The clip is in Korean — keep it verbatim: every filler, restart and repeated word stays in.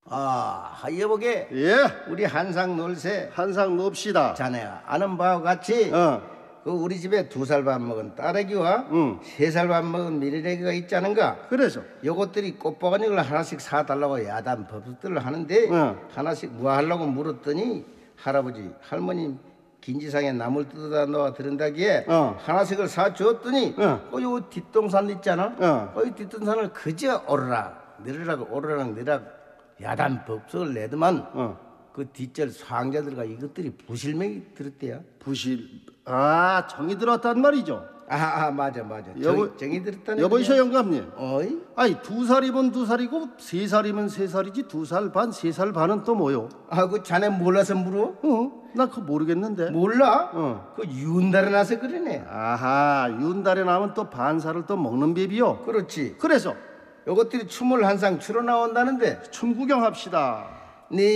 아, 여보게 예, 우리 한상 놀세 한상 놉시다. 자네가 아는 바와 같이 어, 그 우리 집에 두 살 반 먹은 딸애기와 응. 세 살 반 먹은 미래애기가 있자는가. 그래서 요것들이 꽃바구니를 하나씩 사달라고 야단 법석들을 하는데 응. 하나씩 뭐 하려고 물었더니 할아버지 할머님 긴지상에 나물 뜯어다 놓아 들은다기에 어. 하나씩을 사주었더니 어. 어, 요 뒷동산 있잖아. 어. 어, 이 뒷동산을 그저 오르락 내리락 오르락 내리락 야단 법석을 내더만 어. 그 뒷절 상자들과 이것들이 부실명이 들었대요. 부실. 아, 정이 들었단 말이죠. 아, 아 맞아 맞아. 여보, 정, 정이 들었다는 여보이셔 거야. 영감님. 어이? 아니 두 살이면 두 살이고 세 살이면 세 살이지 두 살 반, 세 살 반은 또 뭐요? 아, 그 자네 몰라서 물어? 어, 나 그거 모르겠는데. 몰라? 어. 그 윤달에 나서 그러네. 아하, 윤달에 나면 또 반살을 또 먹는 법이요. 그렇지. 그래서 요것들이 춤을 한 상 추러 나온다는데 춤 구경합시다. 네